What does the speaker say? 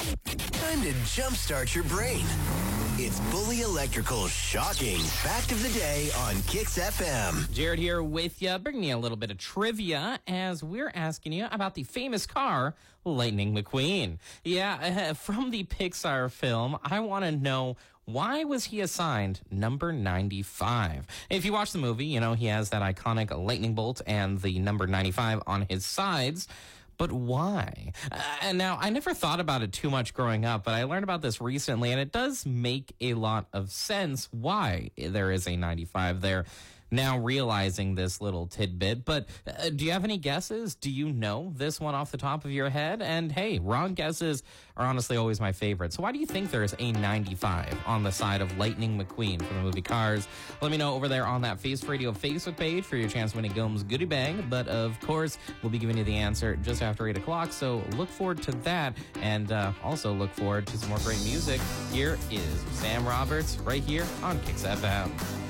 Time to jumpstart your brain. It's Bully Electrical's shocking fact of the day on Kix FM. Jared here with you, bringing you a little bit of trivia as we're asking you about the famous car, Lightning McQueen. Yeah, from the Pixar film, I want to know, why was he assigned number 95? If you watch the movie, you know he has that iconic lightning bolt and the number 95 on his sides. But why? And now, I never thought about it too much growing up, but I learned about this recently, and it does make a lot of sense why there is a 95 there. Now realizing this little tidbit, but do you have any guesses? Do you know this one off the top of your head? And hey, wrong guesses are honestly always my favorite. So why do you think there's a 95 on the side of Lightning McQueen from the movie Cars? Let me know over there on that Face Radio Facebook page for your chance of winning Gilm's Goodie Bag. But of course, we'll be giving you the answer just after 8 o'clock. So look forward to that, and also look forward to some more great music. Here is Sam Roberts right here on Kix FM.